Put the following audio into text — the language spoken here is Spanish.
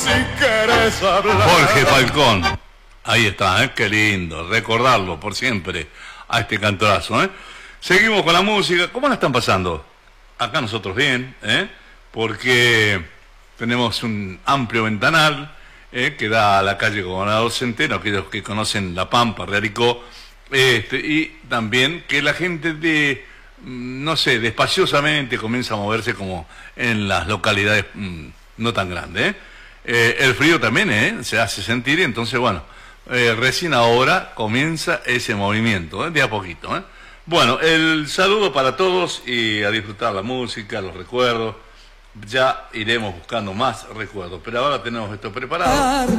si querés hablar. Jorge Falcón. Ahí está, ¿eh? Qué lindo, recordarlo por siempre a este cantorazo, ¿eh? Seguimos con la música. ¿Cómo la están pasando? Acá nosotros bien, ¿eh? Porque tenemos un amplio ventanal que da a la calle Gobernador Centeno, aquellos que conocen La Pampa, Realicó, y también que la gente no sé, despaciosamente comienza a moverse como en las localidades no tan grandes, ¿eh? El frío también se hace sentir, entonces bueno, recién ahora comienza ese movimiento, de a poquito, ¿eh? Bueno, el saludo para todos y a disfrutar la música, los recuerdos. Ya iremos buscando más recuerdos, pero ahora tenemos esto preparado.